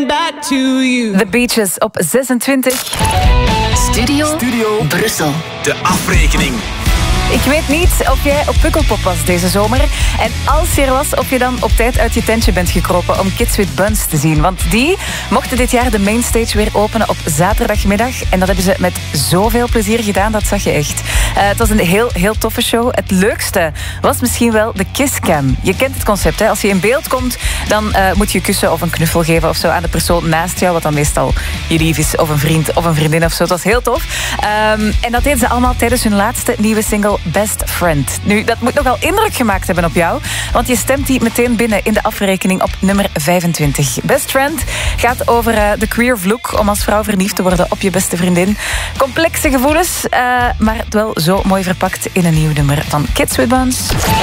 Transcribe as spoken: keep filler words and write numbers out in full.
back to you. The Beaches op zesentwintig. Studio, Studio Brussel. De afrekening. Ik weet niet of jij op Pukkelpop was deze zomer. En als je er was, of je dan op tijd uit je tentje bent gekropen om Kids with Buns te zien. Want die mochten dit jaar de mainstage weer openen op zaterdagmiddag. En dat hebben ze met zoveel plezier gedaan, dat zag je echt. Uh, het was een heel, heel toffe show. Het leukste was misschien wel de kisscam. Je kent het concept, hè? Als je in beeld komt, dan uh, moet je een kussen of een knuffel geven of zo aan de persoon naast jou, wat dan meestal je lief is, of een vriend of een vriendin of zo. Het was heel tof. Um, en dat deden ze allemaal tijdens hun laatste nieuwe single Best Friend. Nu, dat moet nogal indruk gemaakt hebben op jou, want je stemt die meteen binnen in de afrekening op nummer vijfentwintig. Best Friend gaat over uh, de queer vloek om als vrouw verliefd te worden op je beste vriendin. Complexe gevoelens, uh, maar wel zo mooi verpakt in een nieuw nummer van Kids with Buns.